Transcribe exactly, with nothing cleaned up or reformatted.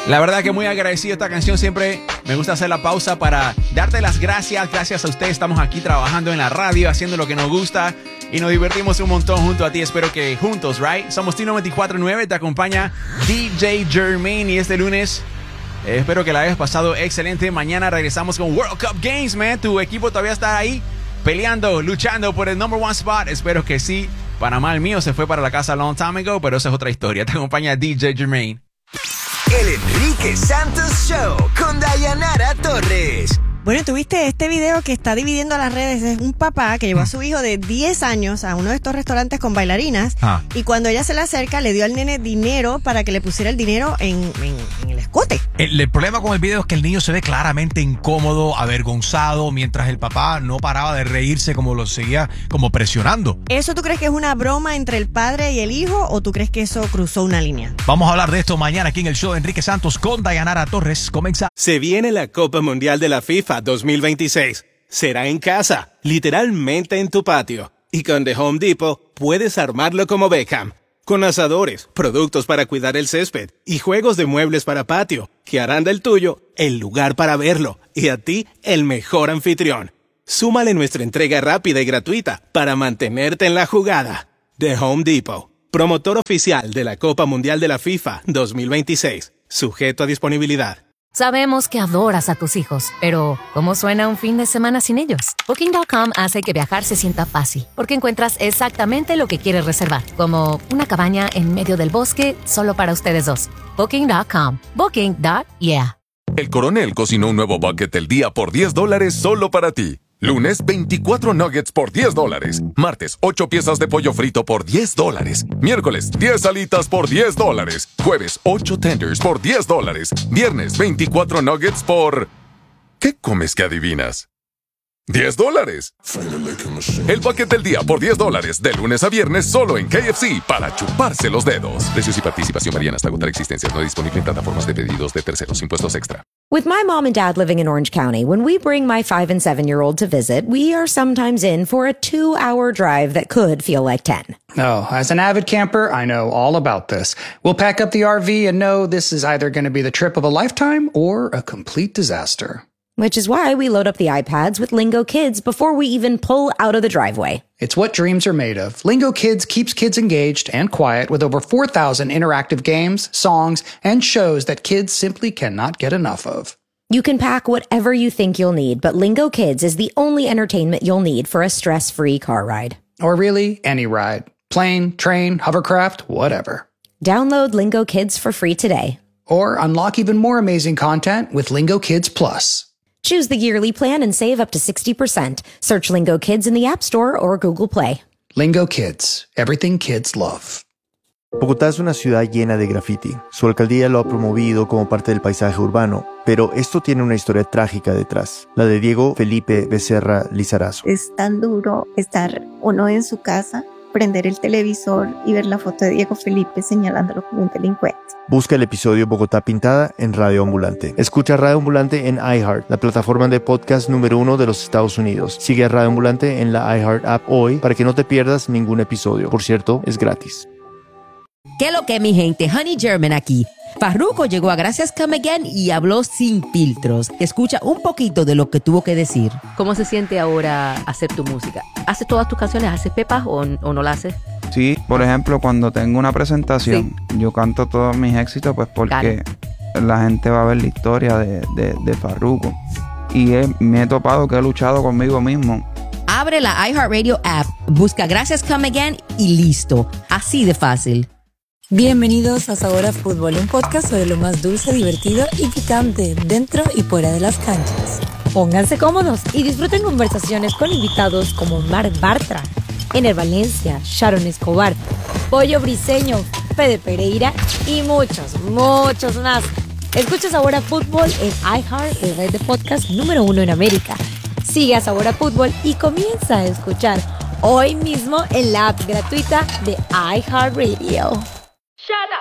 La verdad que muy agradecido esta canción. Siempre me gusta hacer la pausa para darte las gracias. Gracias a ustedes. Estamos aquí trabajando en la radio, haciendo lo que nos gusta y nos divertimos un montón junto a ti. Espero que juntos, right? Somos Tino veinticuatro nueve. Te acompaña D J Jermaine y este lunes eh, espero que la hayas pasado excelente. Mañana regresamos con World Cup Games, man. Tu equipo todavía está ahí peleando, luchando por el number one spot. Espero que sí. Panamá, el mío, se fue para la casa a long time ago, pero esa es otra historia. Te acompaña D J Jermaine. El Enrique Santos Show con Dayanara Torres. Bueno, tuviste este video que está dividiendo las redes. Es un papá que llevó a su hijo de diez años a uno de estos restaurantes con bailarinas. Ah. Y cuando ella se le acerca, le dio al nene dinero para que le pusiera el dinero en, en, en el escote. El, el problema con el video es que el niño se ve claramente incómodo, avergonzado, mientras el papá no paraba de reírse, como lo seguía como presionando. ¿Eso tú crees que es una broma entre el padre y el hijo o tú crees que eso cruzó una línea? Vamos a hablar de esto mañana aquí en el show de Enrique Santos con Dayanara Torres. Comienza. Se viene la Copa Mundial de la FIFA dos mil veintiséis. Será en casa, literalmente en tu patio. Y con The Home Depot puedes armarlo como Beckham. Con asadores, productos para cuidar el césped y juegos de muebles para patio, que harán del tuyo el lugar para verlo y a ti el mejor anfitrión. Súmale nuestra entrega rápida y gratuita para mantenerte en la jugada. The Home Depot, promotor oficial de la Copa Mundial de la FIFA dos mil veintiséis. Sujeto a disponibilidad. Sabemos que adoras a tus hijos, pero ¿cómo suena un fin de semana sin ellos? Booking punto com hace que viajar se sienta fácil, porque encuentras exactamente lo que quieres reservar, como una cabaña en medio del bosque solo para ustedes dos. Booking punto com. Booking. Yeah. El Coronel cocinó un nuevo bucket del día por diez dólares solo para ti. Lunes, veinticuatro nuggets por diez dólares. Martes, ocho piezas de pollo frito por diez dólares. Miércoles, diez alitas por diez dólares. Jueves, ocho tenders por diez dólares. Viernes, veinticuatro nuggets por... ¿Qué comes que adivinas? diez dólares. El bucket del día por diez dólares. De lunes a viernes solo en K F C para chuparse los dedos. Precios y participación varían hasta agotar existencias. No disponible en plataformas de pedidos de terceros. Impuestos extra. With my mom and dad living in Orange County, when we bring my five and seven year old to visit, we are sometimes in for a two hour drive that could feel like ten. Oh, as an avid camper, I know all about this. We'll pack up the R V and know this is either going to be the trip of a lifetime or a complete disaster. Which is why we load up the iPads with Lingo Kids before we even pull out of the driveway. It's what dreams are made of. Lingo Kids keeps kids engaged and quiet with over four thousand interactive games, songs, and shows that kids simply cannot get enough of. You can pack whatever you think you'll need, but Lingo Kids is the only entertainment you'll need for a stress-free car ride. Or really, any ride. Plane, train, hovercraft, whatever. Download Lingo Kids for free today. Or unlock even more amazing content with Lingo Kids Plus. Choose the yearly plan and save up to sixty percent. Search Lingo Kids in the App Store or Google Play. Lingo Kids. Everything kids love. Bogotá es una ciudad llena de graffiti. Su alcaldía lo ha promovido como parte del paisaje urbano, pero esto tiene una historia trágica detrás, la de Diego Felipe Becerra Lizarazo. Es tan duro estar uno en su casa, prender el televisor y ver la foto de Diego Felipe señalándolo como un delincuente. Busca el episodio Bogotá Pintada en Radio Ambulante. Escucha Radio Ambulante en iHeart, la plataforma de podcast número uno de los Estados Unidos. Sigue a Radio Ambulante en la iHeart app hoy para que no te pierdas ningún episodio. Por cierto, es gratis. ¿Qué lo que, mi gente? Honey German aquí. Farruko llegó a Gracias Come Again y habló sin filtros. Escucha un poquito de lo que tuvo que decir. ¿Cómo se siente ahora hacer tu música? ¿Haces todas tus canciones? ¿Haces pepas o, o no la haces? Sí, por ejemplo, cuando tengo una presentación, sí. yo canto todos mis éxitos pues porque claro. la gente va a ver la historia de, de, de Farruko. Y he, me he topado que he luchado conmigo mismo. Abre la iHeartRadio app, busca Gracias Come Again y listo. Así de fácil. Bienvenidos a Sabor a Fútbol, un podcast sobre lo más dulce, divertido y picante dentro y fuera de las canchas. Pónganse cómodos y disfruten conversaciones con invitados como Marc Bartra, Ener Valencia, Sharon Escobar, Pollo Briseño, Fede Pereira y muchos, muchos más. Escucha Sabor a Fútbol en iHeart, el red de podcast número uno en América. Sigue a Sabor a Fútbol y comienza a escuchar hoy mismo en la app gratuita de iHeartRadio. Shut up.